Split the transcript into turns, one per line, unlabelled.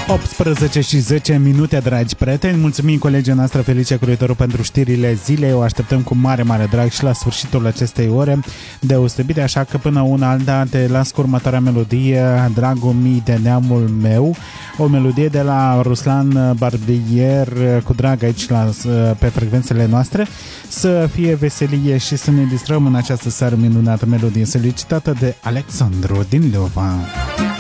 18 și 10 minute, dragi prieteni. Mulțumim colegii noastre Felicia Croitoru pentru știrile zilei. O așteptăm cu mare, mare drag și la sfârșitul acestei ore deosebite, așa că până una alta te las cu următoarea melodie, Dragul mii de neamul meu. O melodie de la Ruslan Barbier, cu drag aici pe frecvențele noastre. Să fie veselie și să ne distrăm în această seară minunată, melodie solicitată de Alexandru din Leova.